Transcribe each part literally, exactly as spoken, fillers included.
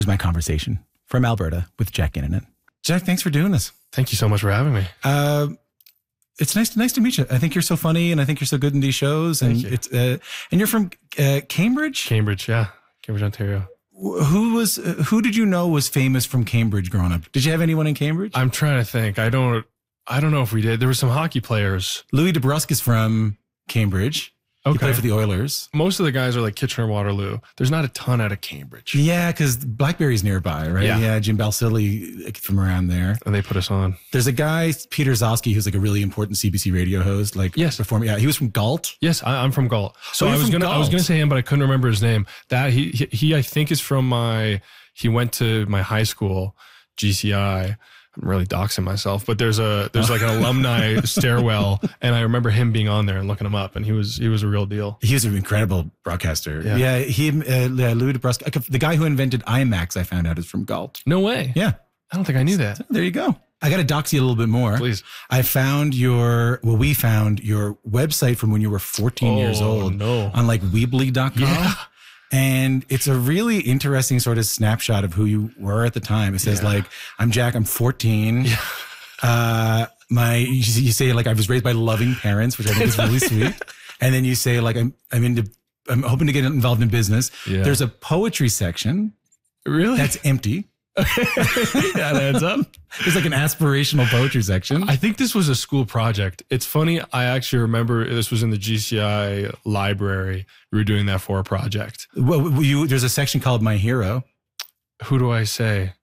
Here's my conversation from Alberta with Jack Innanen. Jack, thanks for doing this. Thank you so much for having me. Uh, it's nice, nice to meet you. I think you're so funny, and I think you're so good in these shows. And Thank you. it's uh, and you're from uh, Cambridge. Cambridge, yeah, Cambridge, Ontario. Who was uh, who did you know was famous from Cambridge growing up? Did you have anyone in Cambridge? I'm trying to think. I don't. I don't know if we did. There were some hockey players. Louis DeBrusque is from Cambridge. Okay. He played for the Oilers. Most of the guys are like Kitchener-Waterloo. There's not a ton out of Cambridge. Yeah, because Blackberry's nearby, right? Yeah. yeah, Jim Balsillie from around there. And they put us on. There's a guy, Peter Zosky, who's like a really important C B C radio host. Like, Yes. performing. Yeah, he was from Galt. Yes, I, I'm from Galt. So Oh, I you're was from gonna, I was Galt. gonna say him, but I couldn't remember his name. That he, he, he, I think is from my. He went to my high school, G C I. I'm really doxing myself, but there's a there's like an alumni stairwell, and I remember him being on there and looking him up, and he was he was a real deal. He was an incredible broadcaster. Yeah, Yeah. he, uh, Louis DeBrusque, the guy who invented IMAX, I found out is from Galt. No way. Yeah, I don't think I knew that. there you go. I got to dox you a little bit more. Please. I found your, well, we found your website from when you were fourteen years Oh, old no. on like Weebly dot com. Yeah. And it's a really interesting sort of snapshot of who you were at the time. It says Yeah. like, I'm Jack, I'm fourteen. Yeah. Uh, my, you you say like, I was raised by loving parents, which I think is really sweet. And then you say like, I'm, I'm into, I'm hoping to get involved in business. Yeah. There's a poetry section Really? that's empty. that adds up. There's like an aspirational poetry section. I think this was a school project. It's funny. I actually remember this was in the G C I library. We were doing that for a project. Well, you, there's a section called My Hero. Who do I say?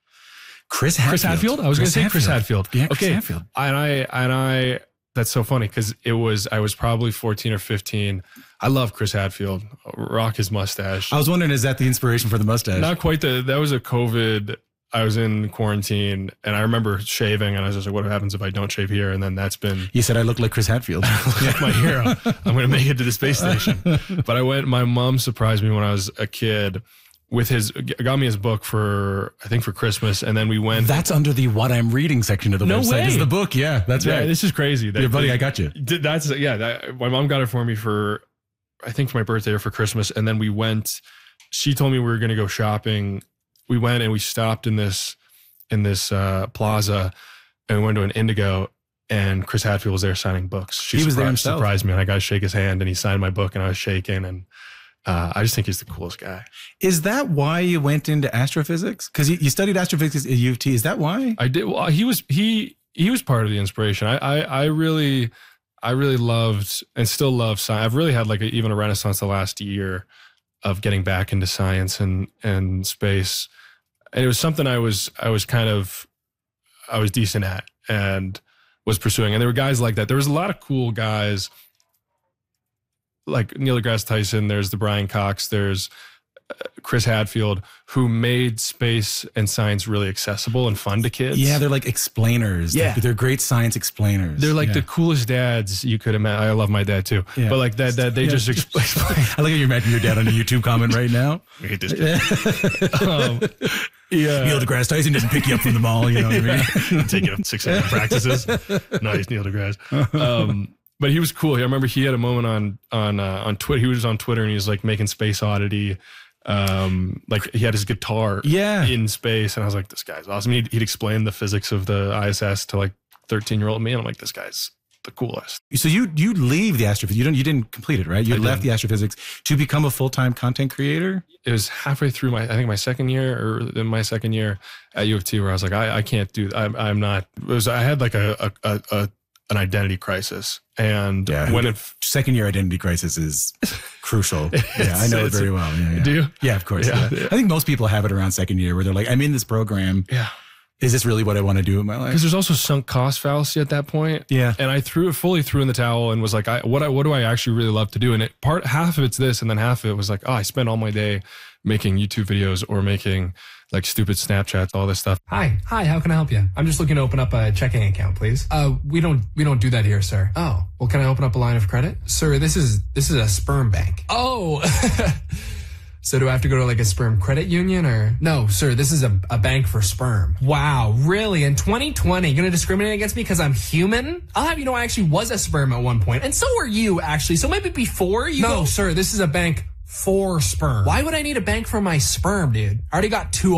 Chris Hadfield. Chris Hadfield? I was going to say Chris Hadfield. Yeah, Chris okay. Hadfield. And I, and I, that's so funny because it was, I was probably fourteen or fifteen. I love Chris Hadfield. Rock his mustache. I was wondering, is that the inspiration for the mustache? Not quite the, that was a COVID. I was in quarantine and I remember shaving and I was just like, what happens if I don't shave here? And then that's been You said I look like Chris Hadfield. like my hero. I'm going to make it to the space station. But I went, my mom surprised me when I was a kid with his, got me his book for, I think for Christmas. And then we went. That's under the what I'm reading section of the No website. way. Is the book. Yeah, that's yeah, right. this is crazy. That, Your buddy, that- I got you. Did- That's, yeah, that, my mom got it for me for, I think for my birthday or for Christmas. And then we went, she told me we were going to go shopping. We went and we stopped in this, in this uh, plaza and we went to an Indigo and Chris Hadfield was there signing books. She He was there surprised, himself. surprised me and I got to shake his hand and he signed my book and I was shaking and uh, I just think he's the coolest guy. Is that why you went into astrophysics? Because you, you studied astrophysics at U of T. Is that why? I did. Well, he was, he, he was part of the inspiration. I, I, I really, I really loved and still love science. I've really had like a, even a renaissance the last year of getting back into science and, and space. And it was something I was, I was kind of, I was decent at and was pursuing. And there were guys like that. There was a lot of cool guys like Neil deGrasse Tyson. There's the Brian Cox. There's uh, Chris Hadfield, who made space and science really accessible and fun to kids. Yeah, they're like explainers. Yeah. They're, they're great science explainers. They're like yeah. the coolest dads you could imagine. I love my dad too, Yeah. but like that, that they Yeah. just explain. I like how you imagine your dad on a YouTube comment right now. hate this kid. um, yeah, Neil deGrasse Tyson doesn't pick you up from the mall. You know what I mean? take it up six hundred practices. Nice, Neil deGrasse. Um, but he was cool. I remember he had a moment on on uh, on Twitter. He was on Twitter and he was like making Space Oddity. Um, like he had his guitar Yeah. in space, and I was like, this guy's awesome. He'd, he'd explain the physics of the I S S to like thirteen year old me, and I'm like, this guy's the coolest. So you you leave the astrophysics. You don't you didn't complete it, right? You I left didn't. the astrophysics to become a full time content creator. It was halfway through my, I think my second year or in my second year at U of T where I was like, I, I can't do, I'm, I'm not, it was, I had like a, a, a, a an identity crisis. And Yeah. when it, Second year identity crisis is crucial. Yeah, I know it It's- very well. Yeah, yeah. do you? Yeah, of course. Yeah. Yeah. I think most people have it around second year where they're like, I'm in this program. yeah, Is this really what I want to do in my life? because there's also sunk cost fallacy at that point. Yeah. And I threw it fully threw in the towel and was like, I, what, I, what do I actually really love to do? And it part, half of it's this. And then half of it was like, oh, I spend all my day making YouTube videos or making like stupid Snapchats, all this stuff. Hi, hi. How can I help you? I'm just looking to open up a checking account, please. Uh, we don't we don't do that here, sir. Oh, well, can I open up a line of credit, sir? This is this is a sperm bank. Oh, so do I have to go to like a sperm credit union or no, sir? This is a, a bank for sperm. Wow, really? In twenty twenty, you're gonna discriminate against me because I'm human? I'll have you know I actually was a sperm at one point, and so were you actually. So maybe before you. No, go- sir. This is a bank for sperm. Why would I need a bank for my sperm, dude? I already got two